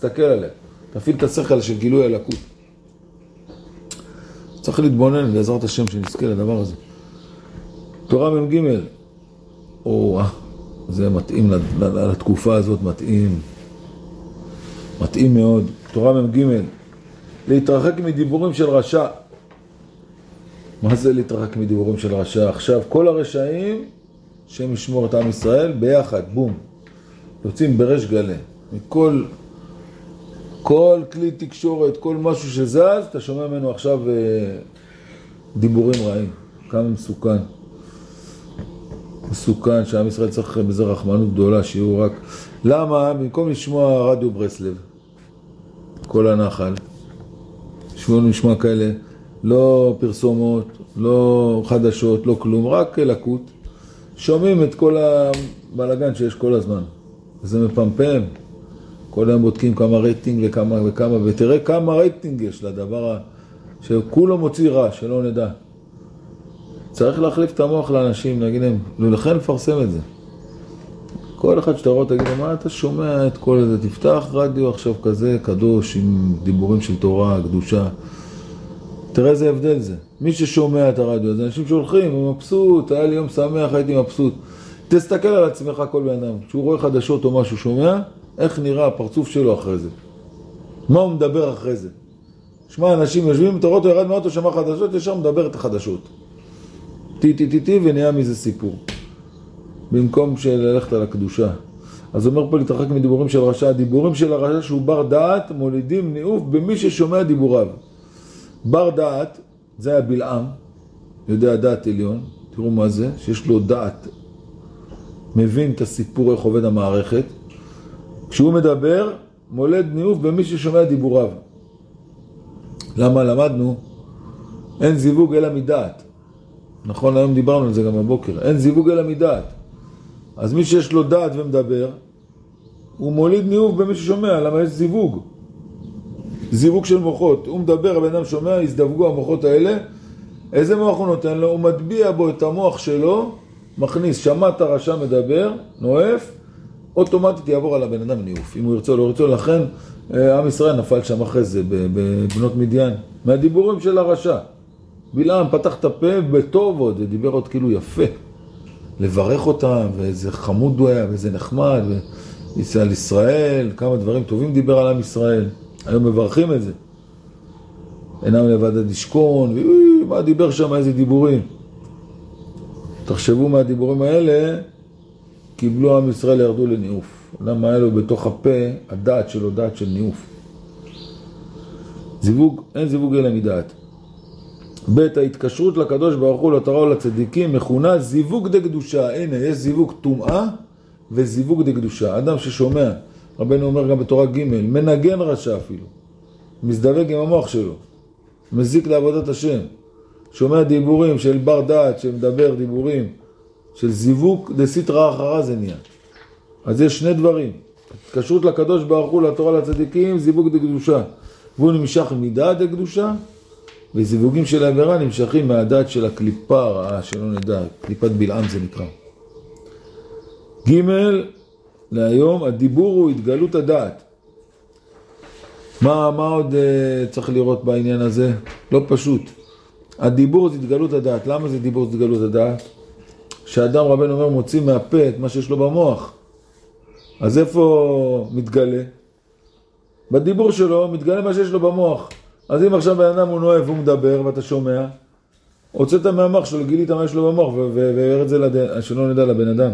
תסתכל עליה. תפעיל את השכל של גילוי הלקות. צריך להתבונן בעזרת השם שנזכה לדבר הזה. תורה מ"ג, זה מתאים לתקופה הזאת, מתאים מאוד. תורה מ"ג, להתרחק מדיבורים של רשע. מה זה להתרחק מדיבורים של רשע? עכשיו כל הרשעים שהם ישמור את עם ישראל ביחד, בום. יוצאים בריש גלי. כל כלי תקשורת, כל משהו שזז, אתה שומע ממנו עכשיו דיבורים רעים. כמה מסוכן שעם ישראל צריך בזה רחמנות גדולה, שיהיו רק... למה? במקום לשמוע רדיו ברסלב, כל הנחל, נשמע כאלה, לא פרסומות, לא חדשות, לא כלום, רק לקות. שומעים את כל הבלגן שיש כל הזמן. וזה מפמפם. כל היום בודקים כמה רייטינג וכמה, ותראה כמה רייטינג יש לדבר שכולו מוציא רע, שלא נדע. צריך להחליף את המוח לאנשים, נגיד להם, לכן לפרסם את זה. כל אחד שאתה רואה, תגיד להם, מה אתה שומע את כל זה? תפתח רדיו עכשיו כזה, קדוש, עם דיבורים של תורה, קדושה. תראה איזה הבדל זה. מי ששומע את הרדיו הזה, אנשים שהולכים, הוא מבסוט, היה לי יום שמח, הייתי מבסוט. תסתכל על עצמך כל בן אדם. כשהוא רואה חדשות או משהו שומע, איך נראה הפרצוף שלו אחרי זה? מה הוא מדבר אחרי זה? שמע, אנשים יושבים, אתה רואה אותו ירד מאוטו, שמע חדשות, ישר מדבר את החדשות. טי, ונהיה מזה סיפור. במקום ללכת על הקדושה. אז אומר פה להתרחק מדיבורים של רשע. הדיבורים של הרשע שהוא בר דעת, מולידים ניאוף במי ששומע דיבוריו. בר דעת, זה היה בלעם, יודע דעת עליון, תראו מה זה, שיש לו דעת, מבין את הסיפור איך עובד המערכת. כשהוא מדבר, מולד ניאוף במי ששומע דיבוריו. למה למדנו? אין זיווג אלא מדעת. נכון, היום דיברנו על זה גם בבוקר. אין זיווג אלא מדעת. אז מי שיש לו דעת ומדבר, הוא מוליד ניאוף במי ששומע. למה יש זיווג? זיווג של מוחות. הוא מדבר, הבן אדם שומע, יזדווגו המוחות האלה. איזה מוח הוא נותן לו? הוא מטביע בו את המוח שלו, מכניס, שמעת רשע מדבר, נואף, אוטומטית יעבור על הבן אדם ניאוף. אם הוא ירצה או לא ירצה, לכן עם ישראל נפל שם אחרי זה, בבנות מדיין. מהדיבורים של הרשע. בלעם פתח את הפה בטוב עוד, ודיבר עוד כאילו יפה. לברך אותם, ואיזה חמוד הוא היה, ואיזה נחמד, על ישראל, כמה דברים טובים דיבר על עם ישראל. היום מברכים את זה. אינם לבד הדשכון, מה דיבר שם, איזה דיבורים. תחשבו מהדיבורים האלה, קיבלו עם ישראל ירדו לניאוף. למה היה לו בתוך הפה, הדעת שלו, דעת של ניאוף. זיווג, אין זיווג אלא מדעת. בית ההתקשרות לקדוש ברוך הוא, לתורה ולצדיקים, מכונה זיווג דקדושה. הנה, יש זיווג טומאה וזיווג דקדושה. אדם ששומע, רבנו אומר גם בתורה ג', מנגן רשע אפילו. מזדווג עם המוח שלו. מזיק לעבודת השם. שומע דיבורים של בר דעת, שמדבר דיבורים של זיווג דסיטרא אחרא זה נהיה. אז יש שני דברים. התקשרות לקדוש ברוך הוא, לתורה לצדיקים, זיווג דקדושה. והוא נמשך מדעת דקדושה, וזיווגים של העבירה נמשכים מהדעת של הקליפה הרעה, שלא נדע, קליפת בלעם זה נקרא. ג' להיום, הדיבור הוא התגלות הדעת. מה עוד צריך לראות בעניין הזה? לא פשוט. הדיבור זה התגלות הדעת. למה זה דיבור זה התגלות הדעת? שאדם רבנו אומר מוציא מהפה את מה שיש לו במוח. אז איפה מתגלה? בדיבור שלו מתגלה מה שיש לו במוח. אז אם עכשיו בן אדם הוא נואב והוא מדבר ואתה שומע, הוצאת מהמוח שלו, גילית מה יש לו במוח והעבר את זה שלא נדע לבן אדם.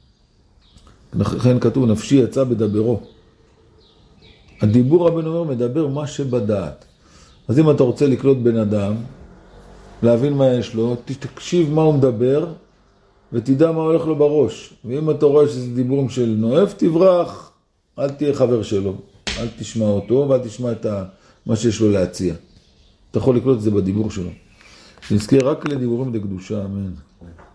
לכן כתוב נפשי יצא בדברו. הדיבור רבנו אומר מדבר מה שבדעת. אז אם אתה רוצה לקלוט בן אדם, להבין מה יש לו, תקשיב מה הוא מדבר ותדע מה הולך לו בראש. ואם אתה רואה שזה דיבורים של נואב, תברח, אל תהיה חבר שלו, אל תשמע אותו ואל תשמע את מה שיש לו להציע. אתה יכול לקלוט את זה בדיבור שלו. שנזכה רק לדיבורים דקדושה, אמן.